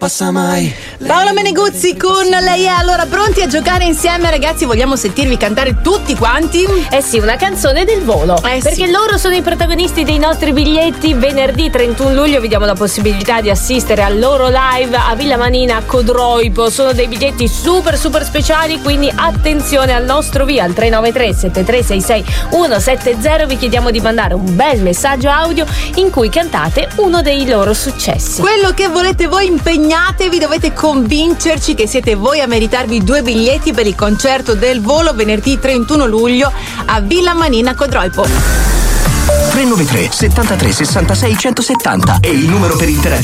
passa mai. Paolo Meneguzzi con lei è. Allora, pronti a giocare insieme, ragazzi? Vogliamo sentirvi cantare tutti quanti? Eh sì, una canzone del volo, perché sì, loro sono i protagonisti dei nostri biglietti. Venerdì 31 luglio vi diamo la possibilità di assistere al loro live a Villa Manina a Codroipo. Sono dei biglietti super speciali, quindi attenzione al nostro via al 393 7366 170. Vi chiediamo di mandare un bel messaggio audio in cui cantate uno dei loro successi. Quello che volete voi, impegnatevi, dovete convincerci che siete voi a meritarvi 2 biglietti per il concerto del volo venerdì 31 luglio a Villa Manina Codroipo. 393 73 66 170 è il numero per interagire.